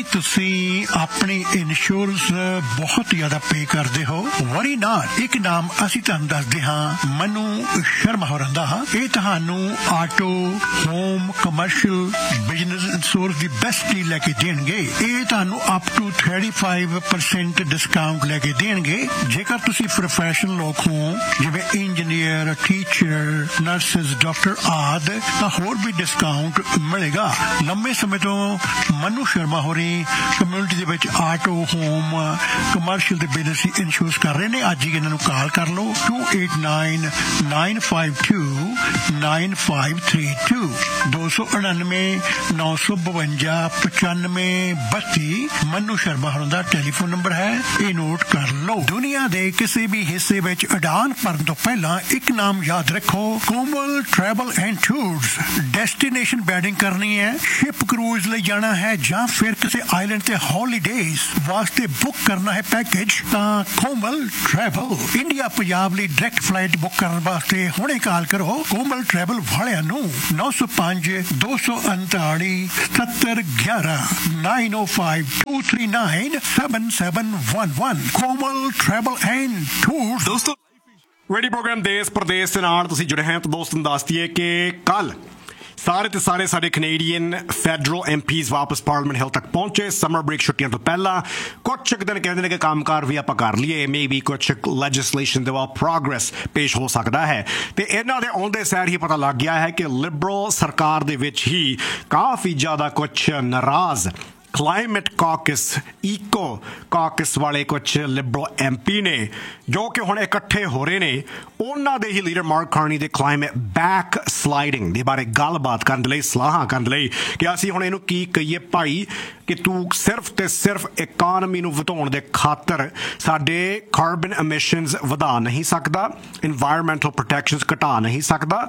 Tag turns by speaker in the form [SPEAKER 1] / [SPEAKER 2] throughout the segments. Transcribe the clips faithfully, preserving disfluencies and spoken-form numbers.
[SPEAKER 1] ਤੁਸੀਂ ਆਪਣੀ ਇੰਸ਼ੋਰੈਂਸ ਬਹੁਤ ਜ਼ਿਆਦਾ ਪੇ ਕਰਦੇ ਹੋ, ਵਰੀ ਨਾਟ। ਇੱਕ ਨਾਮ ਅਸੀਂ ਤੁਹਾਨੂੰ ਦੱਸਦੇ ਹਾਂ, ਮਨੂ ਸ਼ਰਮਾ ਹੋਰਾਂ ਦਾ। ਇਹ ਤੁਹਾਨੂੰ auto, home, commercial, business insurance ਦੀ ਬੈਸਟ ਡੀਲ ਲੈ ਕੇ ਦੇਣਗੇ। ਇਹ ਤੁਹਾਨੂੰ up to thirty-five percent discount ਲੈ ਕੇ ਦੇਣਗੇ। ਜੇਕਰ ਤੁਸੀਂ ਪ੍ਰੋਫੈਸ਼ਨਲ ਲੋਕ ਹੋ, ਜਿਵੇਂ ਇੰਜੀਨੀਅਰ, ਟੀਚਰ, ਨਰਸਿਸ, ਡਾਕਟਰ ਆਦਿ, ਤਾਂ ਹੋਰ ਵੀ ਡਿਸਕਾਊਂਟ ਮਿਲੇਗਾ। ਲੰਬੇ ਸਮੇਂ ਤੋਂ ਮਨੂ ਸ਼ਰਮਾ ਹੋਰੀ ਕਮਿਊਨਿਟੀ ਦੇ ਵਿੱਚ ਆਟੋ, ਹੋਮ, ਕਮਰਸ਼ੀਅਲ ਤੇ ਬਿਜ਼ਨਸ ਇੰਸ਼ੋਰੈਂਸ ਕਰ ਰਹੇ ਨੇ। ਅੱਜ ਹੀ ਇਹਨਾਂ ਨੂੰ ਕਾਲ ਕਰ ਲਓ two eight nine nine five two nine five three two ਦੋ ਸੌ ਉਣਾਨਵੇਂ ਨੌ ਸੌ ਬਵੰਜਾ ਪਚਾਨਵੇਂ ਬੱਤੀ। ਮਨੂ ਸ਼ਰਮਾ ਹੋਰਾਂ ਦਾ ਟੈਲੀਫੋਨ ਨੰਬਰ ਹੈ, ਇਹ ਨੋਟ ਕਰ ਲਓ। ਦੁਨੀਆ ਦੇ ਕਿਸੇ ਵੀ ਹਿੱਸੇ ਵਿੱਚ ਉਡਾਨ ਭਰਨ ਤੋਂ ਪਹਿਲਾਂ ਇੱਕ ਨਾਮ ਯਾਦ ਰੱਖੋ, ਕੋਮਲ travel and tours. Destination wedding ਕਰਨੀ ਹੈ, ਸ਼ਿਪ ਕਰੂਜ਼ ਲਈ ਜਾਣਾ ਹੈ, ਜਾਂ ਫਿਰ ਕਿਸੇ ਆਈਲੈਂਡ ਤੇ ਹੌਲੀਡੇਜ਼ ਵਾਸਤੇ ਬੁੱਕ ਕਰਨਾ ਹੈ ਪੈਕੇਜ, ਤਾਂ ਕੋਮਲ ਟਰੈਵਲ। ਇੰਡੀਆ ਪੰਜਾਬ ਲਈ ਡਾਇਰੈਕਟ ਫਲਾਈਟ ਬੁੱਕ ਕਰਨ ਵਾਸਤੇ ਹੁਣੇ ਕਾਲ ਕਰੋ ਕੋਮਲ ਟਰੈਵਲ ਵਾਲਿਆਂ ਨੂੰ ਨੌ ਸੌ ਪੰਜ ਦੋ ਸੌ ਉਨਤਾਲੀ ਸਤੱਤਰ ਗਿਆਰਾਂ nine oh five two three nine seven seven one one। Komal travel and tours.
[SPEAKER 2] ਦੋਸਤੋ, ਰੇਡੀਓ ਪ੍ਰੋਗਰਾਮ ਦੇਸ਼ ਪ੍ਰਦੇਸ਼ ਦੇ ਨਾਲ ਤੁਸੀਂ ਜੁੜੇ हैं। तो दोस्तों ਦੱਸ ਦਈਏ ਕਿ ਕੱਲ ਸਾਰੇ ਤੇ ਸਾਰੇ ਸਾਡੇ ਕੈਨੇਡੀਅਨ ਫੈਡਰਲ ਐਮ ਪੀਜ਼ ਵਾਪਸ ਪਾਰਲੀਮੈਂਟ ਹਿਲ ਤੱਕ ਪਹੁੰਚੇ ਸਮਰ ਬ੍ਰੇਕ ਛੁੱਟੀਆਂ ਤੋਂ ਪਹਿਲਾਂ। ਕੁਛ ਕੁ ਦਿਨ ਕਹਿੰਦੇ ਨੇ ਕਿ ਕੰਮਕਾਰ ਵੀ ਆਪਾਂ ਕਰ ਲਈਏ, ਮੇ ਬੀ ਕੁਛ ਲੈਜਿਸਲੇਸ਼ਨ ਦੇ ਵੱਲ ਪ੍ਰੋਗਰੈਸ ਪੇਸ਼ ਹੋ ਸਕਦਾ ਹੈ। ਤੇ ਇਹਨਾਂ ਦੇ ਆਉਂਦੇ ਸਾਰ ਹੀ ਪਤਾ ਲੱਗ ਗਿਆ ਹੈ ਕਿ ਲਿਬਰਲ ਸਰਕਾਰ ਦੇ ਵਿੱਚ ਹੀ ਕਾਫੀ ਜ਼ਿਆਦਾ ਕੁਛ ਨਾਰਾਜ਼ ਕਲਾਈਮੇਟ ਕਾਕਸ, ਈਕੋ ਕਾਕਸ ਵਾਲੇ ਕੁਛ ਲਿਬਰਲ ਐਮ ਪੀ ਨੇ, ਜੋ ਕਿ ਹੁਣ ਇਕੱਠੇ ਹੋ ਰਹੇ ਨੇ। ਉਹਨਾਂ ਦੇ ਹੀ ਲੀਡਰ ਮਾਰਕ ਕਾਰਨੀ ਦੇ ਕਲਾਈਮੇਟ ਬੈਕ ਸਲਾਈਡਿੰਗ ਦੇ ਬਾਰੇ ਗੱਲਬਾਤ ਕਰਨ ਲਈ, ਸਲਾਹਾਂ ਕਰਨ ਲਈ ਕਿ ਅਸੀਂ ਹੁਣ ਇਹਨੂੰ ਕੀ ਕਹੀਏ ਭਾਈ, ਕਿ ਤੂੰ ਸਿਰਫ ਤੇ ਸਿਰਫ ਇਕਾਨਮੀ ਨੂੰ ਵਧਾਉਣ ਦੇ ਖਾਤਰ ਸਾਡੇ ਕਾਰਬਨ ਐਮਿਸ਼ਨਸ ਵਧਾ ਨਹੀਂ ਸਕਦਾ, ਇਨਵਾਇਰਮੈਂਟਲ ਪ੍ਰੋਟੈਕਸ਼ਨਸ ਘਟਾ ਨਹੀਂ ਸਕਦਾ।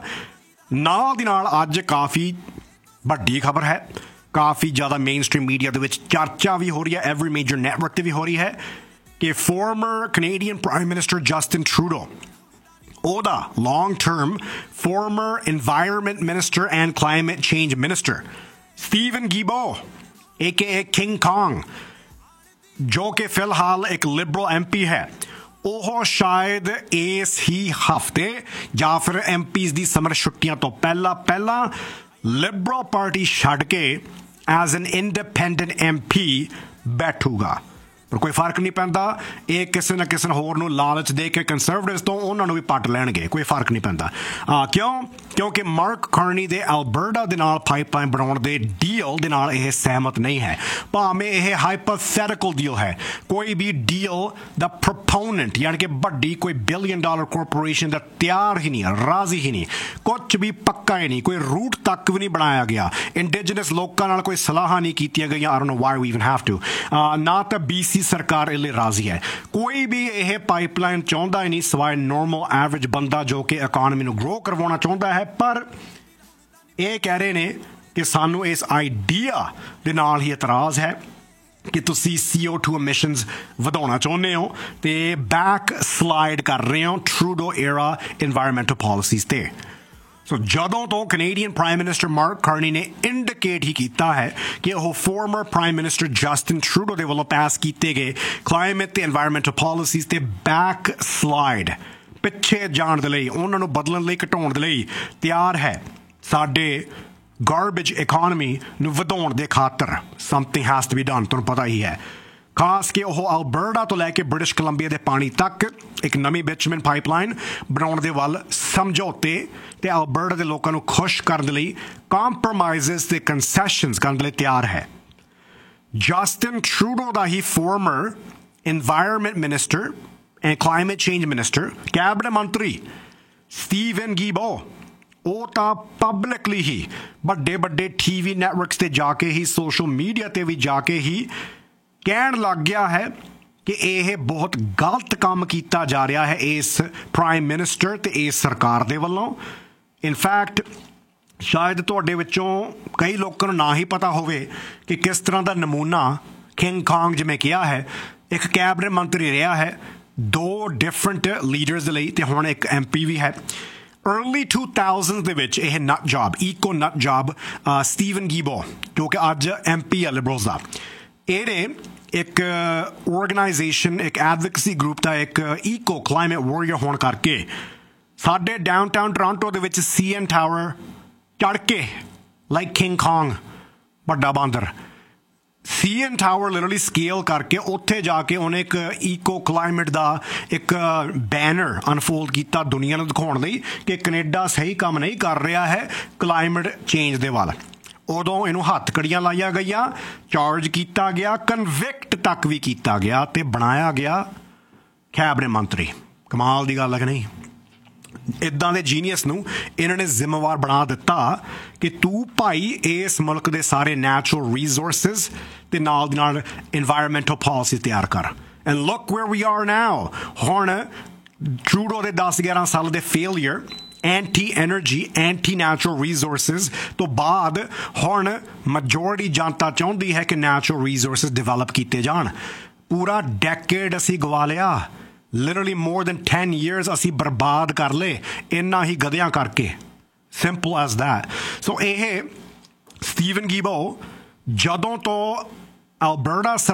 [SPEAKER 2] ਨਾਲ ਦੀ ਨਾਲ ਅੱਜ ਕਾਫੀ ਵੱਡੀ ਖਬਰ ਹੈ, ਕਾਫੀ ਜ਼ਿਆਦਾ ਮੇਨ ਸਟ੍ਰੀਮ ਮੀਡੀਆ ਦੇ ਵਿੱਚ ਚਰਚਾ ਵੀ ਹੋ ਰਹੀ ਹੈ, ਐਵਰੀ ਮੇਜਰ ਨੈਟਵਰਕ ਤੇ ਵੀ ਹੋ ਰਹੀ ਹੈ ਕਿ farmer Canadian prime minister Justin Trudeau, ਉਹਦਾ long term farmer environment minister and climate change minister Steven ਗੀਬੋ A K A king Kang, ਜੋ ਕਿ ਫਿਲਹਾਲ ਇੱਕ ਲਿਬਰਲ ਐਮ ਪੀ ਹੈ, ਉਹ ਸ਼ਾਇਦ ਇਸ ਹੀ ਹਫ਼ਤੇ ਜਾਂ ਫਿਰ ਐਮ ਪੀਜ਼ ਦੀ ਸਮਰ ਛੁੱਟੀਆਂ ਤੋਂ ਪਹਿਲਾਂ ਪਹਿਲਾਂ ਲਿਬਰਲ ਪਾਰਟੀ ਛੱਡ ਕੇ as an independent M P ਬੈਠੂਗਾ। ਪਰ ਕੋਈ ਫਰਕ ਨਹੀਂ ਪੈਂਦਾ, ਇਹ ਕਿਸੇ ਨਾ ਕਿਸੇ ਹੋਰ ਨੂੰ ਲਾਲਚ ਦੇ ਕੇ ਕੰਸਰਵੇਟਿਵਸ ਤੋਂ ਉਹਨਾਂ ਨੂੰ ਵੀ ਪੱਟ ਲੈਣਗੇ, ਕੋਈ ਫਰਕ ਨਹੀਂ ਪੈਂਦਾ। ਕਿਉਂ? ਕਿਉਂਕਿ ਮਾਰਕ ਕਾਰਨੀ ਦੇ ਐਲਬਰਟਾ ਦੇ ਨਾਲ ਪਾਈਪਲਾਈਨ ਬਣਾਉਣ ਦੇ ਡੀਲ ਦੇ ਨਾਲ ਇਹ ਸਹਿਮਤ ਨਹੀਂ ਹੈ, ਭਾਵੇਂ ਇਹ ਹਾਈਪੋਥੈਟੀਕਲ ਡੀਲ ਹੈ। ਕੋਈ ਵੀ ਡੀਲ ਦਾ ਪ੍ਰੋਪੋਨੈਂਟ ਯਾਨੀ ਕਿ ਵੱਡੀ ਕੋਈ ਬਿਲੀਅਨ ਡਾਲਰ ਕਾਰਪੋਰੇਸ਼ਨ ਦਾ ਤਿਆਰ ਹੀ ਨਹੀਂ, ਰਾਜ਼ੀ ਹੀ ਨਹੀਂ, ਕੁਛ ਵੀ ਪੱਕਾ ਹੀ ਨਹੀਂ, ਕੋਈ ਰੂਟ ਤੱਕ ਵੀ ਨਹੀਂ ਬਣਾਇਆ ਗਿਆ, ਇੰਡੀਜਨਸ ਲੋਕਾਂ ਨਾਲ ਕੋਈ ਸਲਾਹਾਂ ਨਹੀਂ ਕੀਤੀਆਂ ਗਈਆਂ। I don't know Y we even have to. ਨਾ ਤਾਂ ਬੀ ਸੀ ਸਰਕਾਰ ਇਹ ਲਈ ਰਾਜ਼ੀ ਹੈ, ਕੋਈ ਵੀ ਇਹ ਪਾਈਪਲਾਈਨ ਚਾਹੁੰਦਾ ਹੀ ਨਹੀਂ ਸਿਵਾਏ ਨੋਰਮਲ ਐਵਰੇਜ ਬੰਦਾ ਜੋ ਕਿ ਇਕਾਨਮੀ ਨੂੰ ਗਰੋ ਕਰਵਾਉਣਾ ਚਾਹੁੰਦਾ ਹੈ। ਪਰ ਇਹ ਕਹਿ ਰਹੇ ਨੇ ਕਿ ਸਾਨੂੰ ਇਸ ਆਈਡੀਆ ਦੇ ਨਾਲ ਹੀ ਇਤਰਾਜ਼ ਹੈ ਕਿ ਤੁਸੀਂ ਸੀ ਓ ਟੂ ਐਮਿਸ਼ਨਸ ਵਧਾਉਣਾ ਚਾਹੁੰਦੇ ਹੋ ਤੇ ਬੈਕ ਸਲਾਈਡ ਕਰ ਰਹੇ ਹੋ ਟਰੂਡੋ ਏਰਾ ਇਨਵਾਇਰਮੈਂਟਲ ਪਾਲਿਸੀਜ਼ ਤੇ। ਸੋ ਜਦੋਂ ਤੋਂ Canadian prime minister mark Carney ਨੇ ਇੰਡੀਕੇਟ ਹੀ ਕੀਤਾ ਹੈ ਕਿ ਉਹ farmer prime minister Justin Trudeau ਦੇ ਵੱਲੋਂ ਪਾਸ ਕੀਤੇ ਗਏ ਕਲਾਈਮੇਟ ਤੇ ਇਨਵਾਇਰਮੈਂਟਲ ਪਾਲਿਸੀਜ਼ ਤੇ ਬੈਕ ਸਲਾਈਡ, ਪਿੱਛੇ ਜਾਣ ਦੇ ਲਈ, ਉਹਨਾਂ ਨੂੰ ਬਦਲਣ ਲਈ, ਘਟਾਉਣ ਦੇ ਲਈ ਤਿਆਰ ਹੈ, ਸਾਡੇ ਗਾਰਬੇਜ ਇਕਾਨਮੀ ਨੂੰ ਵਧਾਉਣ ਦੇ ਖਾਤਰ something has to be done. ਤੁਹਾਨੂੰ ਪਤਾ ਹੀ ਹੈ, ਖਾਸ ਕਿ ਉਹ ਐਲਬਰਟਾ ਤੋਂ ਲੈ ਕੇ ਬ੍ਰਿਟਿਸ਼ ਕੋਲੰਬੀਆ ਦੇ ਪਾਣੀ ਤੱਕ ਇੱਕ ਨਵੀਂ ਬਿਚਮਨ ਪਾਈਪਲਾਈਨ ਬਣਾਉਣ ਦੇ ਵੱਲ ਸਮਝੌਤੇ ਤੇ ਐਲਬਰਟਾ ਦੇ ਲੋਕਾਂ ਨੂੰ ਖੁਸ਼ ਕਰਨ ਦੇ ਲਈ ਕੰਪਰੋਮਾਈਜ਼ਸ ਤੇ ਕੰਸੈਸ਼ਨਸ ਕਰਨ ਦੇ ਲਈ ਤਿਆਰ ਹੈ। Justin Trudeau the he farmer environment minister and climate change minister, cabinet ਮੰਤਰੀ ਸਟੀਵਨ ਗੀਬੋ, ਉਹ ਤਾਂ ਪਬਲਿਕਲੀ ਹੀ ਵੱਡੇ ਵੱਡੇ ਟੀ ਵੀ ਨੈਟਵਰਕਸ ਤੇ ਜਾ ਕੇ ਹੀ, ਸੋਸ਼ਲ ਮੀਡੀਆ ਤੇ ਵੀ ਜਾ ਕੇ ਹੀ ਕਹਿਣ ਲੱਗ ਗਿਆ ਹੈ ਕਿ ਇਹ ਬਹੁਤ ਗਲਤ ਕੰਮ ਕੀਤਾ ਜਾ ਰਿਹਾ ਹੈ ਇਸ ਪ੍ਰਾਈਮ ਮਿਨਿਸਟਰ ਤੇ ਇਸ ਸਰਕਾਰ ਦੇ ਵੱਲੋਂ। ਇਨਫੈਕਟ ਸ਼ਾਇਦ ਤੁਹਾਡੇ ਵਿੱਚੋਂ ਕਈ ਲੋਕਾਂ ਨੂੰ ਨਾ ਹੀ ਪਤਾ ਹੋਵੇ ਕਿ ਕਿਸ ਤਰ੍ਹਾਂ ਦਾ ਨਮੂਨਾ ਕਿੰਗ ਕਾਂਗ, ਜਿਵੇਂ ਕਿਹਾ ਹੈ, ਇੱਕ ਕੈਬਨਿਟ ਮੰਤਰੀ ਰਿਹਾ ਹੈ, ਦੋ ਡਿਫਰੈਂਟ ਲੀਡਰਸ ਦੇ ਲਈ, ਤੇ ਹੁਣ ਇੱਕ ਐਮ ਪੀ ਵੀ ਹੈ। अर्ली टू थाउजेंड ਦੇ ਵਿੱਚ ਇਹ ਨਟ ਜੌਬ, ਈਕੋ ਨਟ ਜੌਬ, ਸਟੀਵਨ ਗੀਬੋ ਜੋ ਕਿ ਅੱਜ ਐਮ ਪੀ ਆ ਲਿਬਰਲਸ ਦਾ, ਇਹਨੇ ਇੱਕ ਆਰਗੇਨਾਈਜੇਸ਼ਨ ਇੱਕ ਐਡਵੋਕੇਸੀ ਗਰੁੱਪ ਦਾ ਇੱਕ ਈਕੋ ਕਲਾਈਮੇਟ ਵਾਰੀਅਰ ਹੋਣ ਕਰਕੇ ਸਾਡੇ ਡਾਊਨਟਾਊਨ ਟੋਰਾਂਟੋ ਦੇ ਵਿੱਚ ਸੀ ਐਨ ਟਾਵਰ ਚੜ੍ਹ ਕੇ ਲਾਈਕ ਕਿੰਗ ਕੌਂਗ ਵੱਡਾ ਬਾਂਦਰ ਸੀ ਐਨ ਟਾਵਰ ਲਿਟਰਲੀ ਸਕੇਲ ਕਰਕੇ ਉੱਥੇ ਜਾ ਕੇ ਉਹਨੇ ਇੱਕ ਈਕੋ ਕਲਾਈਮੇਟ ਦਾ ਇੱਕ ਬੈਨਰ ਅਨਫੋਲਡ ਕੀਤਾ ਦੁਨੀਆ ਨੂੰ ਦਿਖਾਉਣ ਲਈ ਕਿ ਕੈਨੇਡਾ ਸਹੀ ਕੰਮ ਨਹੀਂ ਕਰ ਰਿਹਾ ਹੈ ਕਲਾਈਮੇਟ ਚੇਂਜ ਦੇ ਵੱਲ। ਉਦੋਂ ਇਹਨੂੰ ਹੱਥ ਕੜੀਆਂ ਲਾਈਆਂ ਗਈਆਂ, ਚਾਰਜ ਕੀਤਾ ਗਿਆ, ਕਨਵਿਕਟ ਤੱਕ ਵੀ ਕੀਤਾ ਗਿਆ ਤੇ ਬਣਾਇਆ ਗਿਆ ਕੈਬਨਿਟ ਮੰਤਰੀ। ਕਮਾਲ ਦੀ ਗੱਲ ਹੈ ਕਿ ਨਹੀਂ? ਇੱਦਾਂ ਦੇ ਜੀਨੀਅਸ ਨੂੰ ਇਹਨਾਂ ਨੇ ਜ਼ਿੰਮੇਵਾਰ ਬਣਾ ਦਿੱਤਾ ਕਿ ਤੂੰ ਭਾਈ ਇਸ ਮੁਲਕ ਦੇ ਸਾਰੇ ਨੈਚੁਰਲ ਰਿਸੋਰਸਿਸ ਤੇ ਨਾਲ ਦੀ ਨਾਲ ਇਨਵਾਇਰਮੈਂਟਲ ਪਾਲਿਸੀ ਤਿਆਰ ਕਰ। And look wear we R ਨਾਓ। ਹੁਣ ਟਰੂਡੋ ਦੇ ਦਸ ਗਿਆਰਾਂ ਸਾਲ ਦੇ failure anti energy anti natural resources ਤੋਂ ਬਾਅਦ ਹੁਣ ਮੈਜੋਰਿਟੀ ਜਨਤਾ ਚਾਹੁੰਦੀ ਹੈ ਕਿ ਨੈਚੁਰਲ ਰਿਸੋਰਸਿਸ ਡਿਵੈਲਪ ਕੀਤੇ ਜਾਣ। ਪੂਰਾ ਡੈਕੇਡ ਅਸੀਂ ਗਵਾ ਲਿਆ, literally more than ten years ਅਸੀਂ ਬਰਬਾਦ ਕਰ ਲਏ ਇੰਨਾ ਹੀ ਗਧਿਆਂ ਕਰਕੇ। Simple as that. ਸੋ ਇਹ ਸਟੀਵਨ ਗੀਬੋ ਜਦੋਂ ਤੋਂ ਅਲਬਰਟਾ